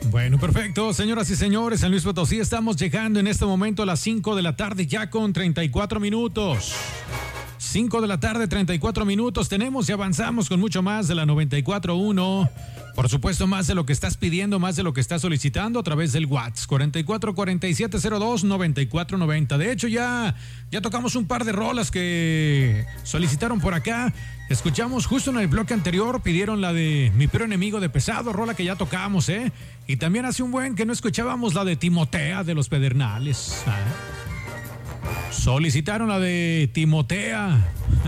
Bueno, perfecto, señoras y señores, San Luis Potosí, estamos llegando en este momento a las 5 de la tarde ya con 34 minutos. 5 de la tarde, 34 minutos. Tenemos y avanzamos con mucho más de la 94.1. Por supuesto, más de lo que estás pidiendo, más de lo que estás solicitando a través del WhatsApp 44 47 02 94 90. De hecho, ya tocamos un par de rolas que solicitaron por acá. Escuchamos justo en el bloque anterior, pidieron la de Mi Peor Enemigo de Pesado, rola que ya tocamos, ¿eh? Y también hace un buen que no escuchábamos la de Timotea de los Pedernales. Solicitaron la de Timotea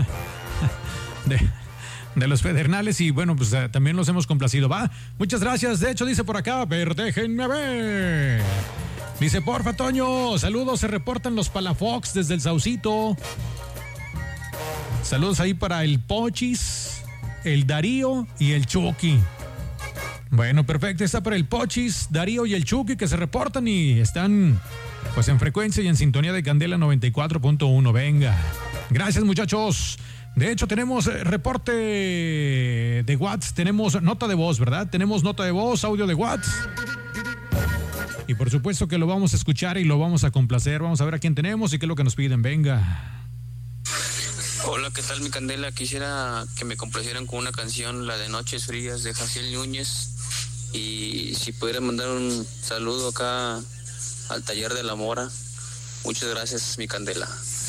de los Pedernales y bueno, pues también los hemos complacido, ¿va? Muchas gracias. De hecho, dice por acá, pero déjenme ver. Dice, porfa, Toño, saludos, se reportan los Palafox desde el Saucito. Saludos ahí para el Pochis, el Darío y el Chucky. Bueno, perfecto, está para el Pochis, Darío y el Chucky que se reportan y están pues en frecuencia y en sintonía de Candela 94.1. Venga, gracias muchachos. De hecho, tenemos reporte de WhatsApp, tenemos nota de voz, ¿verdad? Tenemos nota de voz, audio de WhatsApp. Y por supuesto que lo vamos a escuchar y lo vamos a complacer. Vamos a ver a quién tenemos y qué es lo que nos piden. Venga. Hola, ¿qué tal, mi Candela? Quisiera que me complacieran con una canción, la de Noches Frías de Jaciel Núñez. Y si pudiera mandar un saludo acá al Taller de la Mora. Muchas gracias, mi Candela.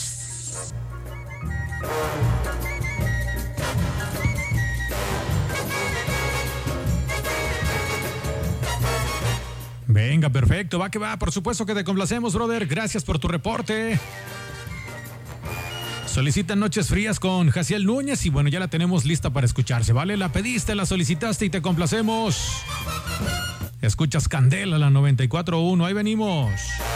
Venga, perfecto, va que va, por supuesto que te complacemos, brother. Gracias por tu reporte. Solicitan Noches Frías con Jaciel Núñez y bueno, ya la tenemos lista para escucharse, ¿vale? La pediste, la solicitaste y te complacemos. Escuchas Candela, la 94.1, ahí venimos.